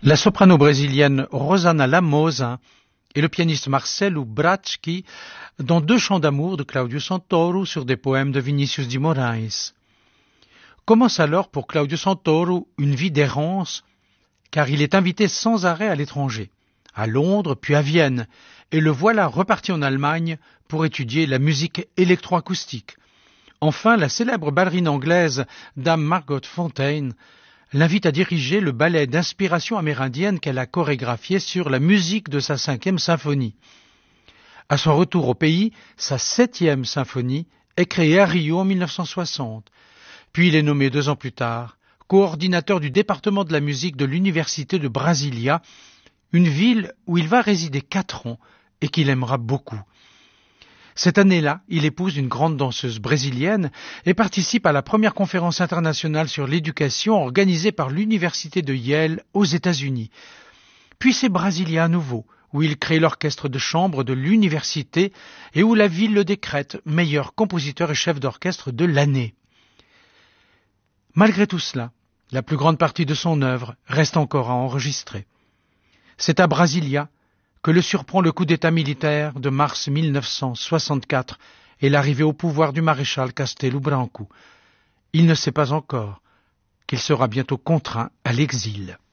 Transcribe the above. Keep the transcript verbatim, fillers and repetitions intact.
La soprano brésilienne Rosana Lamosa et le pianiste Marcelo Bracchi dans deux chants d'amour de Claudio Santoro sur des poèmes de Vinícius de Moraes. Commence alors pour Claudio Santoro une vie d'errance, car il est invité sans arrêt à l'étranger, à Londres puis à Vienne, et le voilà reparti en Allemagne pour étudier la musique électroacoustique. Enfin, la célèbre ballerine anglaise Dame Margot Fonteyn l'invite à diriger le ballet d'inspiration amérindienne qu'elle a chorégraphié sur la musique de sa cinquième symphonie. À son retour au pays, sa septième symphonie est créée à Rio en mille neuf cent soixante. Puis il est nommé deux ans plus tard coordinateur du département de la musique de l'Université de Brasilia, une ville où il va résider quatre ans et qu'il aimera beaucoup. Cette année-là, il épouse une grande danseuse brésilienne et participe à la première conférence internationale sur l'éducation organisée par l'Université de Yale aux États-Unis. Puis c'est Brasilia à nouveau, où il crée l'orchestre de chambre de l'université et où la ville le décrète meilleur compositeur et chef d'orchestre de l'année. Malgré tout cela, la plus grande partie de son œuvre reste encore à enregistrer. C'est à Brasilia que le surprend le coup d'État militaire de mars mille neuf cent soixante-quatre et l'arrivée au pouvoir du maréchal Castelo Branco. Il ne sait pas encore qu'il sera bientôt contraint à l'exil.